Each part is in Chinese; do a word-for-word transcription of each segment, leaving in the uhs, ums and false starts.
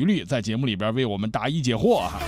于律在节目里边为我们答疑解惑啊。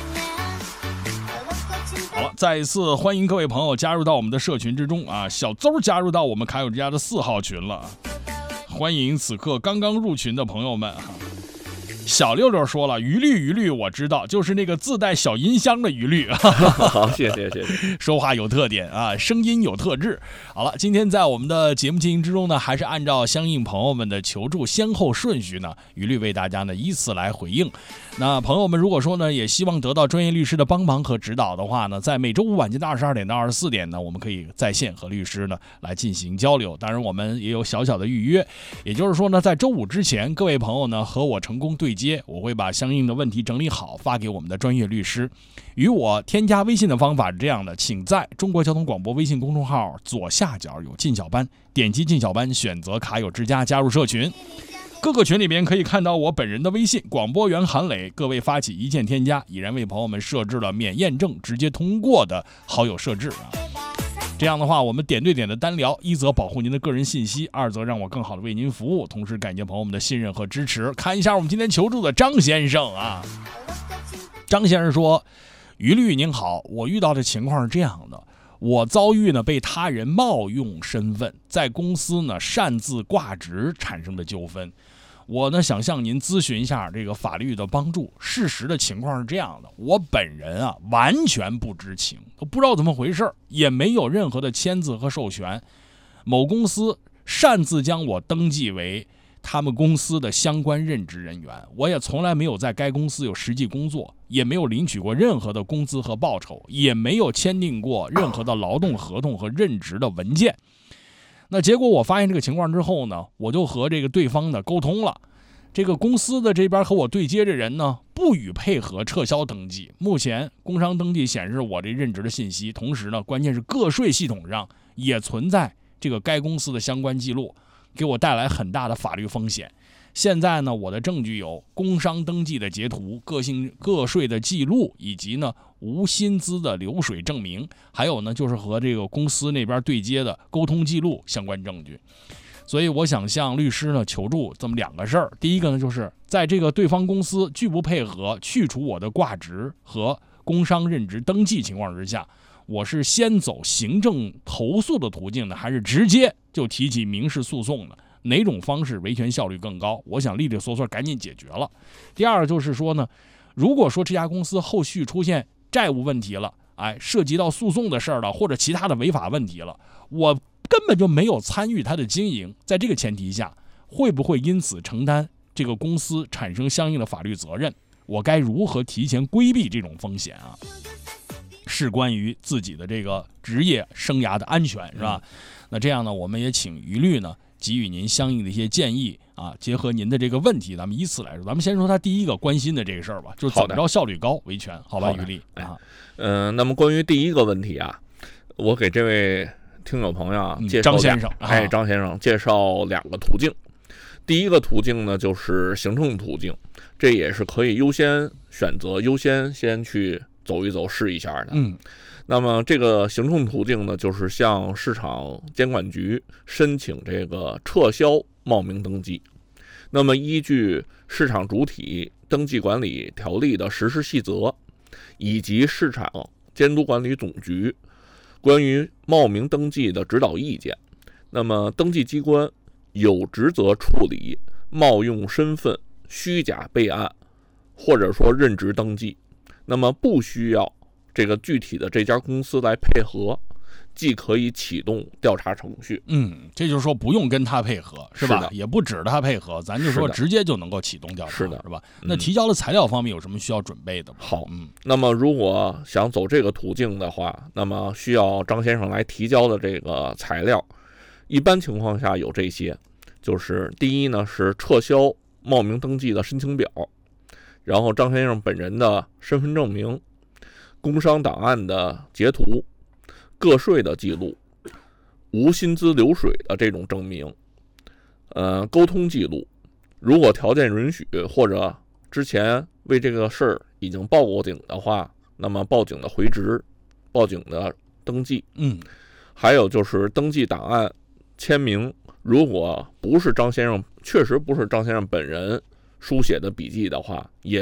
好了，再一次欢迎各位朋友加入到我们的社群之中啊！小邹加入到我们卡友之家的四号群了，欢迎此刻刚刚入群的朋友们哈。小六六说了，于律于律我知道，就是那个自带小音箱的于律。 好，谢谢谢谢。 说话有特点啊，声音有特质。好了，今天在我们的节目进行之中呢，还是按照相应朋友们的求助先后顺序呢，于律为大家呢依次来回应。那朋友们如果说呢也希望得到专业律师的帮忙和指导的话呢，在每周五晚间的二十二点到二十四点呢，我们可以在线和律师呢来进行交流。当然我们也有小小的预约，也就是说呢，在周五之前，各位朋友呢和我成功对接，我会把相应的问题整理好发给我们的专业律师。与我添加微信的方法是这样的，请在中国交通广播微信公众号左下角有进小班，点击进小班，选择卡友之家加入社群。各个群里边可以看到我本人的微信广播员韩磊，各位发起一键添加，已然为朋友们设置了免验证直接通过的好友设置啊。这样的话，我们点对点的单聊，一则保护您的个人信息，二则让我更好的为您服务，同时感谢朋友们的信任和支持。看一下我们今天求助的张先生啊，张先生说，于律您好，我遇到的情况是这样的，我遭遇呢被他人冒用身份，在公司呢擅自挂职产生的纠纷。我呢想向您咨询一下这个法律的帮助。事实的情况是这样的，我本人啊完全不知情，都不知道怎么回事，也没有任何的签字和授权。某公司擅自将我登记为他们公司的相关任职人员，我也从来没有在该公司有实际工作，也没有领取过任何的工资和报酬，也没有签订过任何的劳动合同和任职的文件。那结果我发现这个情况之后呢，我就和这个对方呢沟通了，这个公司的这边和我对接的人呢不予配合撤销登记。目前工商登记显示我这任职的信息，同时呢关键是个税系统上也存在这个该公司的相关记录，给我带来很大的法律风险。现在呢，我的证据有工商登记的截图、个性个税的记录，以及呢无薪资的流水证明，还有呢就是和这个公司那边对接的沟通记录相关证据。所以我想向律师呢求助这么两个事儿。第一个呢，就是在这个对方公司拒不配合去除我的挂职和工商任职登记情况之下，我是先走行政投诉的途径呢，还是直接就提起民事诉讼呢？哪种方式维权效率更高？我想利利索索赶紧解决了。第二就是说呢，如果说这家公司后续出现债务问题了，哎，涉及到诉讼的事儿了，或者其他的违法问题了，我根本就没有参与它的经营，在这个前提下，会不会因此承担这个公司产生相应的法律责任？我该如何提前规避这种风险啊？是关于自己的这个职业生涯的安全，是吧？嗯、那这样呢，我们也请于律呢给予您相应的一些建议啊，结合您的这个问题，咱们依次来说。咱们先说他第一个关心的这个事儿吧，就是怎么着效率高维权，好吧，于律啊。 嗯、呃，那么关于第一个问题啊，我给这位听友朋友啊介绍、嗯、 张先生， 哎，张先生介绍两个途径。第一个途径呢，就是行政途径，这也是可以优先选择、优先先去走一走、试一下的。 嗯。 那么这个行政途径呢，就是向市场监管局申请这个撤销冒名登记。那么依据市场主体登记管理条例的实施细则，以及市场监督管理总局关于冒名登记的指导意见，那么登记机关有职责处理冒用身份、虚假备案或者说任职登记，那么不需要这个具体的这家公司来配合，既可以启动调查程序。 嗯，这就是说不用跟他配合，是吧？是也不指着他配合，咱就说直接就能够启动调查， 是的， 是吧？那提交的材料方面有什么需要准备的吗？ 好，嗯，那么如果想走这个途径的话，那么需要张先生来提交的这个材料，一般情况下有这些，就是第一呢是撤销冒名登记的申请表，然后张先生本人的身份证明、工商档案的截图、个税的记录、无薪资流水的这种证明，呃，沟通记录，如果条件允许或者之前为这个事儿已经报过警的话，那么报警的回执、报警的登记， 嗯， 还有就是登记档案签名，如果不是张先生，确实不是张先生本人书写的笔记的话，也